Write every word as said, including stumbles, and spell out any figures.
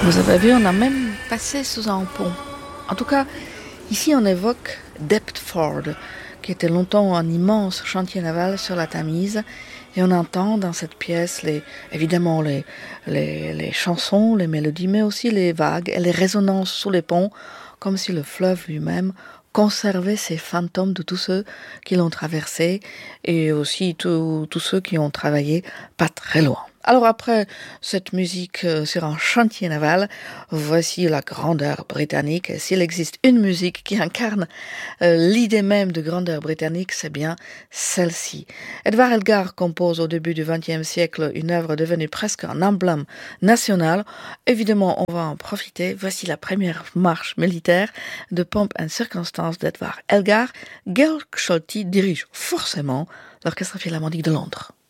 Vous avez vu, on a même passé sous un pont. En tout cas, ici on évoque Deptford, qui était longtemps un immense chantier naval sur la Tamise. Et on entend dans cette pièce, les, évidemment, les, les, les chansons, les mélodies, mais aussi les vagues et les résonances sous les ponts, comme si le fleuve lui-même conservait ces fantômes de tous ceux qui l'ont traversé et aussi tous ceux qui ont travaillé pas très loin. Alors après cette musique sur un chantier naval, voici la grandeur britannique. Et s'il existe une musique qui incarne euh, l'idée même de grandeur britannique, c'est bien celle-ci. Edward Elgar compose au début du vingtième siècle une œuvre devenue presque un emblème national. Évidemment, on va en profiter. Voici la première marche militaire de Pompe and Circonstance d'Edward Elgar. Georg Scholti dirige forcément l'Orchestre Philharmonique de Londres.